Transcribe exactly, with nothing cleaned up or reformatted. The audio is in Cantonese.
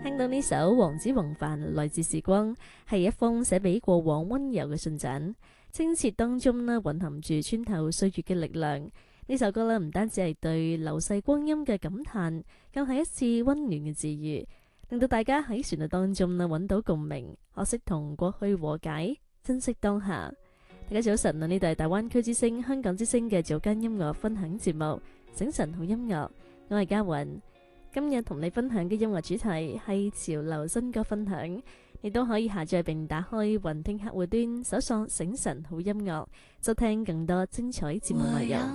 聽到呢首黃子弘範《來自時光》，係一封寫俾過往溫柔嘅信札，清澈當中呢蘊含住穿透歲月嘅力量。呢首歌呢唔單止係對流逝光陰嘅感嘆，更係一次溫暖嘅治愈，令到大家喺旋律當中呢揾到共鳴，學識同過去和解，珍惜當下。大家早晨啊！呢度係大灣區之聲、香港之聲嘅早間音樂分享節目《醒晨好音樂》，我係嘉雲。今日同你分享嘅音樂主題係潮流新歌分享，你都可以下載並打開雲聽客戶端，搜索醒晨好音樂，收聽更多精彩節目內容。